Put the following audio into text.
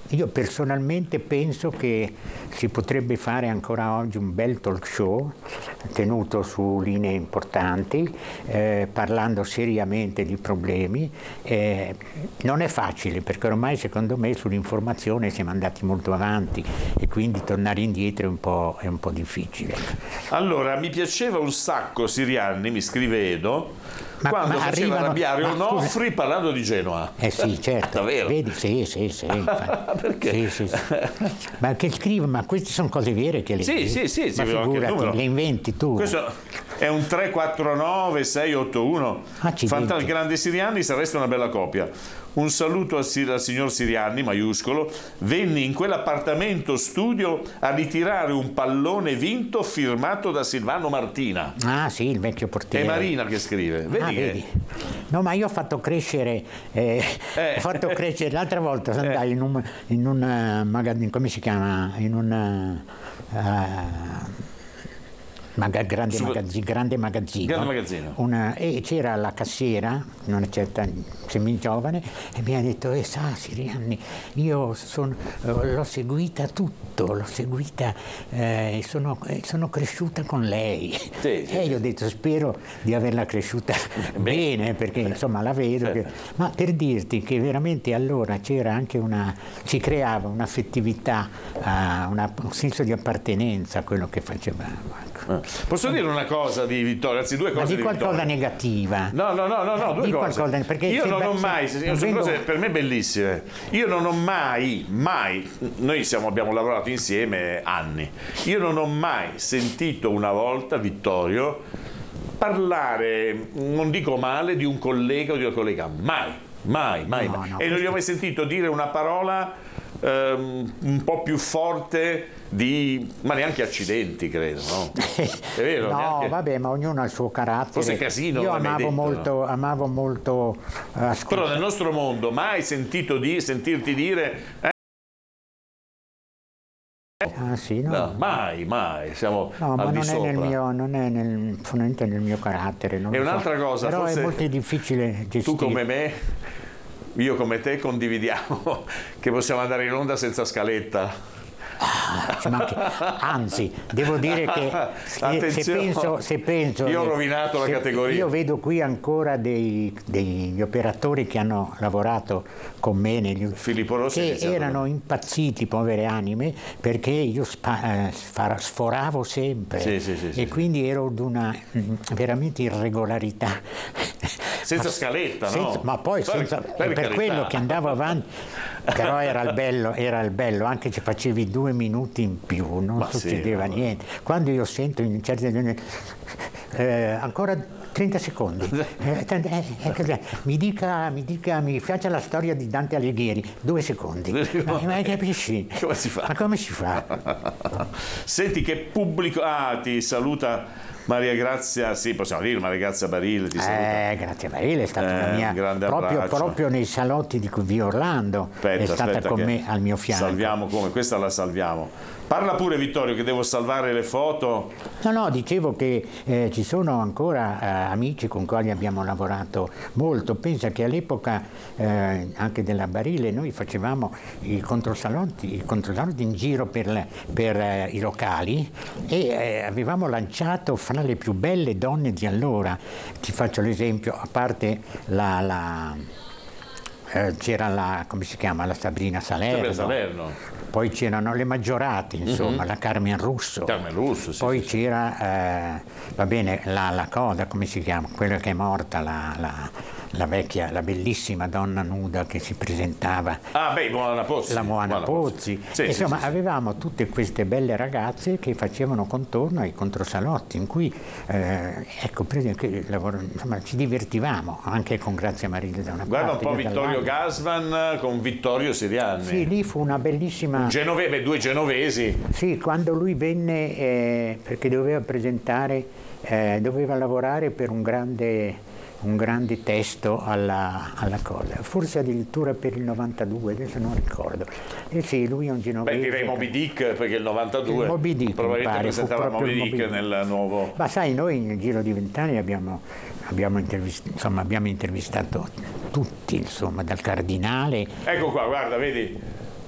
Io personalmente penso che si potrebbe fare ancora oggi un bel talk show tenuto su linee importanti, parlando seriamente di problemi. Non è facile, perché ormai secondo me sull'informazione siamo andati molto avanti e quindi tornare indietro è un po' difficile. Allora, mi piaceva un sacco Sirianni, mi scrive Edo, quando faceva arrivano, arrabbiare Onofri parlando di Genoa. Sì, certo. Davvero? Vedi, sì. Perché? Sì. Ma che scrive? Ma queste sono cose vere che le Sì, ma figurati, le inventi tu. Questo è un 349 681. Fantastico, grande Sirianni, sareste una bella coppia. Un saluto al signor Sirianni, maiuscolo. Venni in quell'appartamento studio a ritirare un pallone vinto firmato da Silvano Martina. Ah sì, il vecchio portiere. È Marina che scrive. Vedi. No, ma io ho fatto crescere l'altra volta andai in un magazzino, come si chiama? In un grande magazzino. E c'era la cassiera, una certa semigiovane, e mi ha detto: sa Sirianni, io l'ho seguita sono cresciuta con lei. Sì. E io ho detto: spero di averla cresciuta bene, perché insomma la vedo. Ma per dirti che veramente allora c'era anche si creava un'affettività, un senso di appartenenza a quello che facevamo. Posso dire una cosa di Vittorio, anzi due cose di qualcosa Vittorio. negativa. No, due cose. Perché io non ho mai, sono cose per me bellissime. Io non ho mai, noi abbiamo lavorato insieme anni. Io non ho mai sentito una volta Vittorio parlare, non dico male, di un collega o di una collega, mai. No, E non gli ho mai sentito dire una parola un po' più forte ma neanche accidenti, credo, no? È vero? No, neanche... vabbè, ma ognuno ha il suo carattere. Forse casino. Io amavo molto però nel nostro mondo mai sentirti dire ah sì, no. Mai, siamo no, ma al di sopra. Non è fondamentalmente nel mio carattere. Non è lo so. Un'altra cosa, però forse è molto difficile gestire. Tu come me, io come te condividiamo che possiamo andare in onda senza scaletta. Anzi, devo dire che se penso io ho rovinato la categoria. Io vedo qui ancora degli operatori che hanno lavorato con me Filippo Rossi, che erano impazziti, povere anime, perché io sforavo sempre. Sì. E quindi ero di una veramente irregolarità. Senza scaletta, no? Ma poi per quello che andavo avanti. Però era il bello, anche se facevi 2 minuti in più, non succedeva niente. Quando io sento in certe ancora 30 secondi, mi faccia la storia di Dante Alighieri, 2 secondi. Ma capisci? Come si fa? Ma come si fa? Senti che pubblico, ti saluta Maria Grazia, sì, possiamo dire Maria Grazia Barile, ti saluta. Grazia Barile è stata una mia, grande proprio nei salotti di via Orlando, è stata con me al mio fianco. Salviamo questa la salviamo. Parla pure Vittorio, che devo salvare le foto. No, dicevo che ci sono ancora amici con cui abbiamo lavorato molto. Pensa che all'epoca anche della Barile noi facevamo i controsalotti in giro per i locali e avevamo lanciato fra le più belle donne di allora. Ti faccio l'esempio, a parte c'era come si chiama, la Sabrina Salerno. Poi c'erano le Maggiorate, insomma, la Carmen Russo. Sì, poi sì. c'era, la cosa, come si chiama? Quella che è morta, la vecchia, la bellissima donna nuda che si presentava. Moana Pozzi. La Moana Pozzi. Sì, insomma, sì. avevamo tutte queste belle ragazze che facevano contorno ai controsalotti, in cui, insomma, ci divertivamo, anche con Grazia Barile da una parte. Guarda un po' Vittorio Gassman con Vittorio Sirianni. Sì, lì fu una bellissima... due genovesi. Sì, quando lui venne, perché doveva doveva lavorare per un grande testo alla cosa, forse addirittura per il 92, adesso non ricordo. E sì, lui è un genovese. Direi Moby Dick, perché il 92 Moby Dick, probabilmente presentava Moby Dick nel nuovo... Ma sai, noi nel giro di 20 anni abbiamo intervistato tutti, insomma, dal cardinale. Ecco qua, guarda, vedi?